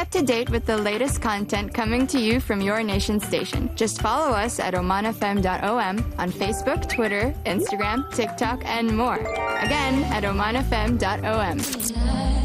up to date with the latest content coming to you from your nation station. Just follow us at omanfm.om on Facebook, Twitter, Instagram, TikTok, and more. Again, at omanfm.om.